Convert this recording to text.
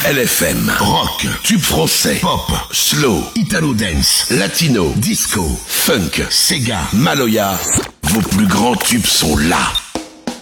LFM, rock, tube français, pop, slow, italo dance, latino, disco, funk, Sega, Maloya. Vos plus grands tubes sont là.